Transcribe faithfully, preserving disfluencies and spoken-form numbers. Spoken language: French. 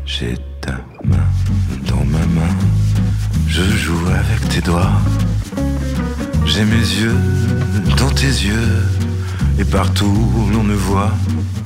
J'ai ta main dans ma main, je joue avec tes doigts. J'ai mes yeux dans tes yeux, et partout l'on me voit.